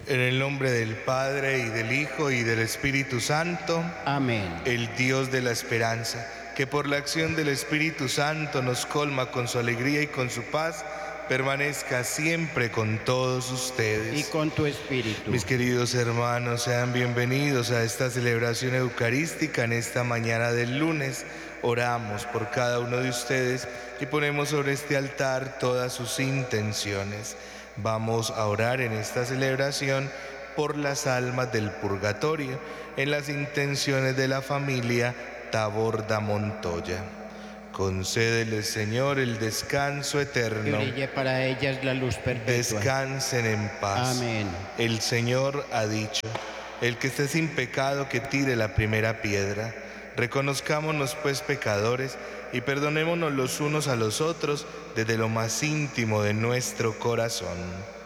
En el nombre del Padre, y del Hijo, y del Espíritu Santo. Amén. El Dios de la esperanza, que por la acción del Espíritu Santo nos colma con su alegría y con su paz, permanezca siempre con todos ustedes. Y con tu espíritu. Mis queridos hermanos, sean bienvenidos a esta celebración eucarística en esta mañana del lunes. Oramos por cada uno de ustedes y ponemos sobre este altar todas sus intenciones. Vamos a orar en esta celebración por las almas del purgatorio, en las intenciones de la familia Taborda Montoya. Concédeles, Señor, el descanso Que eterno. brille para ellas la luz perpetua. Descansen en paz. Amén. El Señor ha dicho: el que esté sin pecado, que tire la primera piedra. Reconozcámonos pues pecadores y perdonémonos los unos a los otros desde lo más íntimo de nuestro corazón.